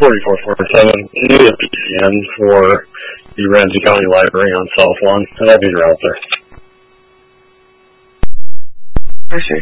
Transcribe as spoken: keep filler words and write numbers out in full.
forty-four forty-seven, need a P C N for the Ramsey County Library on South Lawn, and that'd be the router. Perfect.